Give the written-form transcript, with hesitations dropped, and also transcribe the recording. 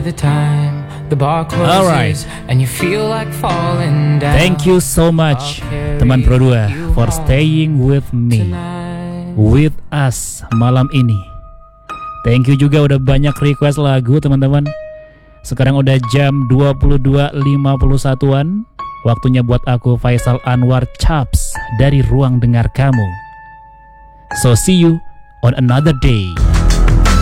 the time the bar closes. Alright. And you feel like falling down. Thank you so much teman Pro 2 for staying with me, with us malam ini. Thank you juga udah banyak request lagu teman-teman. Sekarang udah jam 22.51-an. Waktunya buat aku Faisal Anwar Chaps dari Ruang Dengar Kamu. So see you on another day.